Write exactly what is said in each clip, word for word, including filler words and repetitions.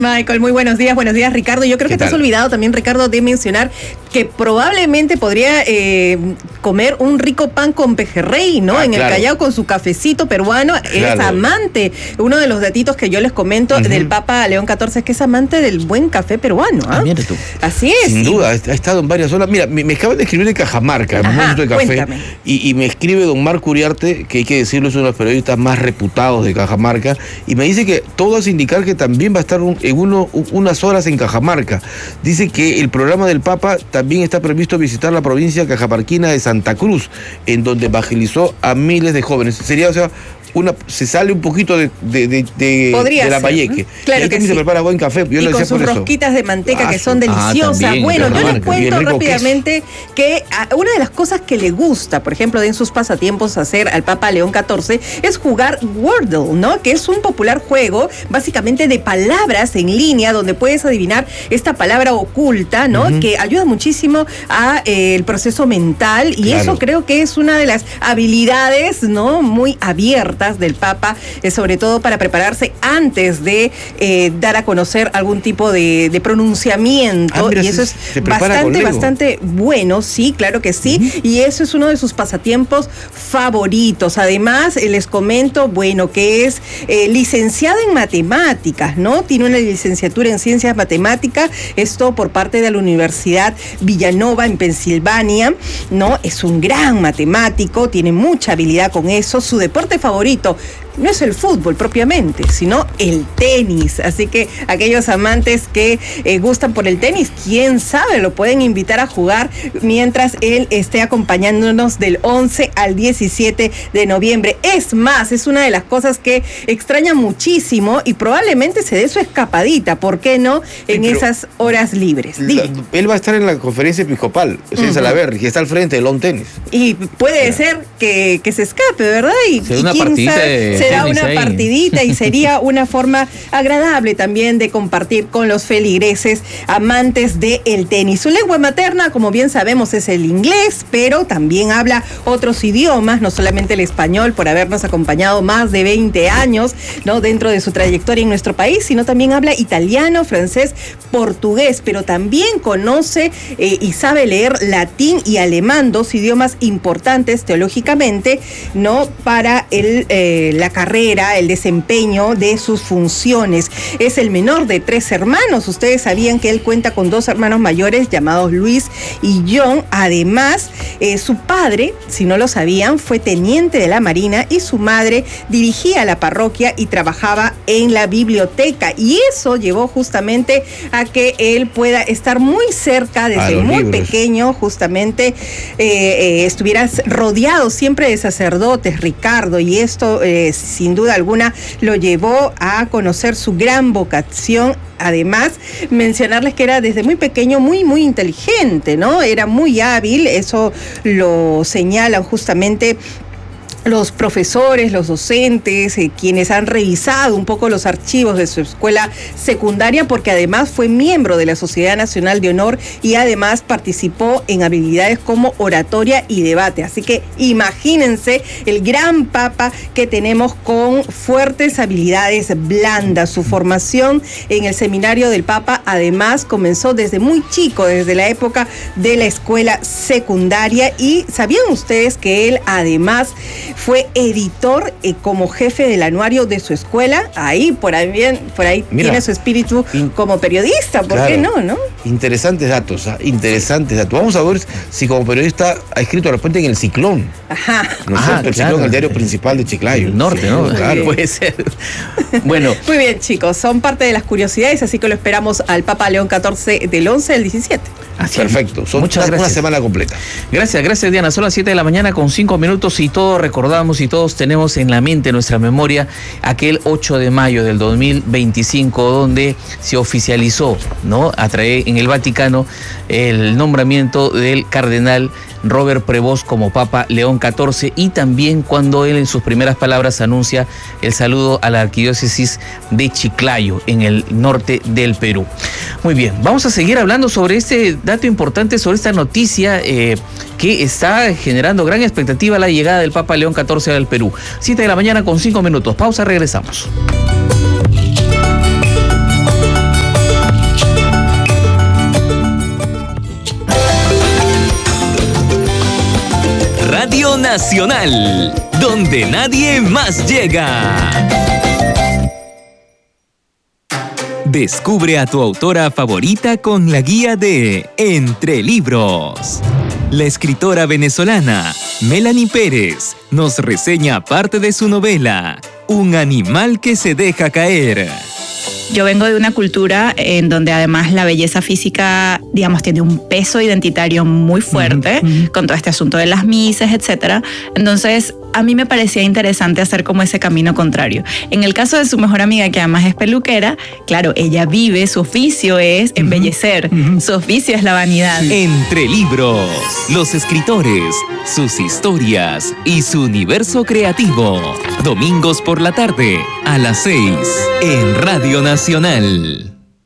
Michael, muy buenos días, buenos días Ricardo. Yo creo que te has olvidado también, Ricardo, de mencionar que probablemente podría eh, comer un rico pan con pejerrey, ¿no? Ah, en claro. el Callao con su cafecito peruano. Claro. Es amante. Uno de los datitos que yo les comento uh-huh. del Papa León catorce es que es amante del buen café peruano. ¿eh? Ah, mira tú. Así es. Sin duda, ha estado en varias zonas. Mira, me, me acaban de escribir de Cajamarca, en un momento de café. Y, y me escribe don Marco Uriarte, que hay que decirlo, es uno de los periodistas más reputados de Cajamarca, y me dice que todo hace indicar que también va a estar un, en uno, unas horas en Cajamarca. Dice que el programa del Papa también está previsto visitar la provincia cajamarquina de Santa Cruz, en donde evangelizó a miles de jóvenes. Sería, o sea, una, se sale un poquito de, de, de, de, de la Valleque. Claro que sí. Se prepara buen café. Yo y lo con sus rosquitas de manteca ah, que son deliciosas. Ah, bueno, yo les cuento rápidamente que una de las cosas que le gusta, por ejemplo, de en sus pasatiempos hacer al Papa León catorce es jugar Wordle, ¿no? Que es un popular juego básicamente de palabras en línea donde puedes adivinar esta palabra oculta, ¿no? Uh-huh. Que ayuda muchísimo a eh, el proceso mental y claro. eso creo que es una de las habilidades, ¿no? Muy abiertas del Papa, eh, sobre todo para prepararse antes de eh, dar a conocer algún tipo de, de pronunciamiento. Ah, mira, y eso se, es bastante, bastante bueno, sí, claro que sí. Uh-huh. Y eso es uno de sus pasatiempos favoritos. Además, eh, les comento, bueno, que es eh, licenciado en matemáticas, ¿no? Tiene una licenciatura en ciencias matemáticas, esto por parte de la Universidad Villanova en Pensilvania, ¿no? Es un gran matemático, tiene mucha habilidad con eso. Su deporte favorito no es el fútbol propiamente, sino el tenis. Así que aquellos amantes que eh, gustan por el tenis, quién sabe, lo pueden invitar a jugar mientras él esté acompañándonos del once al diecisiete de noviembre. Es más, es una de las cosas que extraña muchísimo y probablemente se dé su escapadita, ¿por qué no? En sí, esas horas libres. La, él va a estar en la conferencia episcopal, o sea, uh-huh. Salaverry, que está al frente del lawn tenis. Y puede Mira. ser que, que se escape, ¿verdad? Y, y quién sabe, será una ahí. partidita y sería una forma agradable también de compartir con los feligreses amantes del tenis. Su lengua materna, como bien sabemos, es el inglés, pero también habla otros idiomas, no solamente el español, por habernos acompañado más de veinte años, ¿no? dentro de su trayectoria en nuestro país, sino también habla italiano, francés, portugués, pero también conoce eh, y sabe leer latín y alemán, dos idiomas importantes teológicamente, ¿no? para el Eh, la carrera, el desempeño de sus funciones. Es el menor de tres hermanos. Ustedes sabían que él cuenta con dos hermanos mayores llamados Luis y John. Además, eh, su padre, si no lo sabían, fue teniente de la Marina y su madre dirigía la parroquia y trabajaba en la biblioteca. Y eso llevó justamente a que él pueda estar muy cerca desde muy libros. pequeño, justamente eh, eh, estuvieras rodeado siempre de sacerdotes, Ricardo, y esto eh, sin duda alguna lo llevó a conocer su gran vocación. Además, mencionarles que era desde muy pequeño muy, muy inteligente, ¿no? Era muy hábil, eso lo señalan justamente los profesores, los docentes, eh, quienes han revisado un poco los archivos de su escuela secundaria, porque además fue miembro de la Sociedad Nacional de Honor y además participó en habilidades como oratoria y debate. Así que imagínense el gran Papa que tenemos con fuertes habilidades blandas. Su formación en el seminario del Papa además comenzó desde muy chico, desde la época de la escuela secundaria. Y ¿sabían ustedes que él además fue editor eh, como jefe del anuario de su escuela? Ahí, por ahí, bien, por ahí Mira, tiene su espíritu in, como periodista, ¿por claro, qué no, no? Interesantes datos, ¿eh? interesantes datos. Vamos a ver si como periodista ha escrito de repente en El Ciclón. Ajá. ¿No es cierto? El claro. Ciclón, el diario principal de Chiclayo. El norte, ¿no? Sí, claro. Puede ser. Bueno. Muy bien, chicos, son parte de las curiosidades, así que lo esperamos al Papa León catorce del once al diecisiete. Así Perfecto, son Muchas una, gracias. una semana completa. Gracias, gracias Diana. Son las siete de la mañana con cinco minutos y todos recordamos y todos tenemos en la mente, en nuestra memoria, aquel ocho de mayo del dos mil veinticinco, donde se oficializó, ¿no? A través en el Vaticano el nombramiento del cardenal Robert Prevost como Papa León catorce, y también cuando él en sus primeras palabras anuncia el saludo a la arquidiócesis de Chiclayo en el norte del Perú. Muy bien, vamos a seguir hablando sobre este dato importante, sobre esta noticia eh, que está generando gran expectativa, la llegada del Papa León catorce al Perú. siete de la mañana con cinco minutos. Pausa, regresamos. Nacional, donde nadie más llega. Descubre a tu autora favorita con la guía de Entre Libros. La escritora venezolana Melanie Pérez nos reseña parte de su novela, Un animal que se deja caer. Yo vengo de una cultura en donde además la belleza física, digamos, tiene un peso identitario muy fuerte, uh-huh. con todo este asunto de las mises, etcétera. Entonces, a mí me parecía interesante hacer como ese camino contrario. En el caso de su mejor amiga, que además es peluquera, claro, ella vive, su oficio es embellecer, uh-huh. su oficio es la vanidad. Entre Libros, los escritores, sus historias y su universo creativo. Domingos por la tarde, a las seis, en Radio Nacional.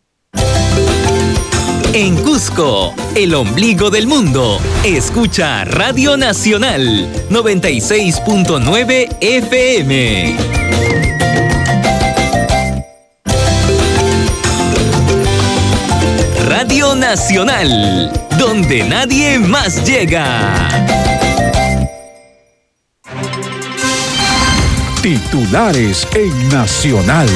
En Cusco, el ombligo del mundo, escucha Radio Nacional noventa y seis punto nueve F M. Radio Nacional, donde nadie más llega. Titulares en Nacional.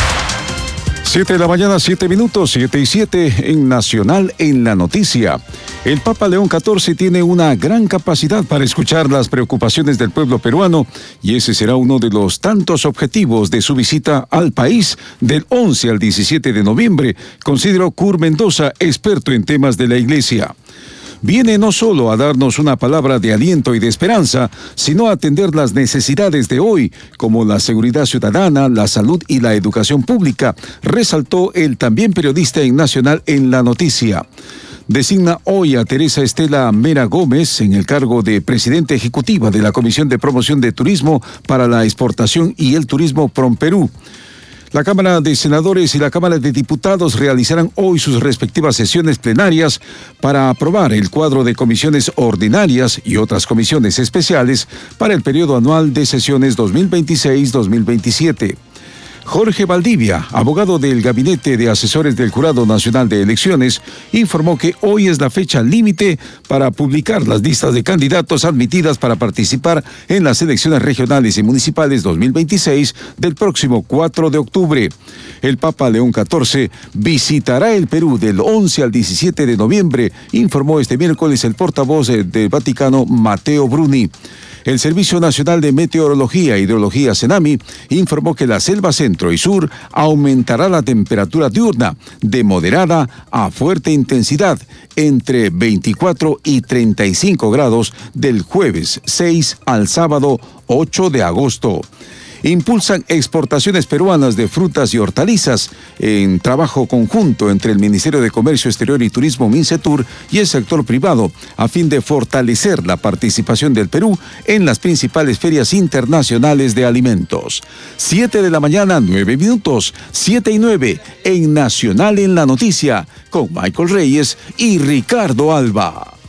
Siete de la mañana, siete minutos, siete y siete en Nacional en la Noticia. El Papa León catorce tiene una gran capacidad para escuchar las preocupaciones del pueblo peruano y ese será uno de los tantos objetivos de su visita al país del once al diecisiete de noviembre, consideró Cur Mendoza, experto en temas de la Iglesia. Viene no solo a darnos una palabra de aliento y de esperanza, sino a atender las necesidades de hoy, como la seguridad ciudadana, la salud y la educación pública, resaltó el también periodista en Nacional en la Noticia. Designa hoy a Teresa Estela Mera Gómez en el cargo de presidenta ejecutiva de la Comisión de Promoción de Turismo para la Exportación y el Turismo PROMPERÚ. La Cámara de Senadores y la Cámara de Diputados realizarán hoy sus respectivas sesiones plenarias para aprobar el cuadro de comisiones ordinarias y otras comisiones especiales para el periodo anual de sesiones dos mil veintiséis dos mil veintisiete. Jorge Valdivia, abogado del Gabinete de Asesores del Jurado Nacional de Elecciones, informó que hoy es la fecha límite para publicar las listas de candidatos admitidas para participar en las elecciones regionales y municipales dos mil veintiséis del próximo cuatro de octubre. El Papa León catorce visitará el Perú del once al diecisiete de noviembre, informó este miércoles el portavoz del Vaticano, Matteo Bruni. El Servicio Nacional de Meteorología e Hidrología CENAMI informó que la selva centro y sur aumentará la temperatura diurna de moderada a fuerte intensidad entre veinticuatro y treinta y cinco grados del jueves seis al sábado ocho de agosto. Impulsan exportaciones peruanas de frutas y hortalizas en trabajo conjunto entre el Ministerio de Comercio Exterior y Turismo MINCETUR y el sector privado a fin de fortalecer la participación del Perú en las principales ferias internacionales de alimentos. Siete de la mañana, nueve minutos, siete y nueve en Nacional en la Noticia con Michael Reyes y Ricardo Alba.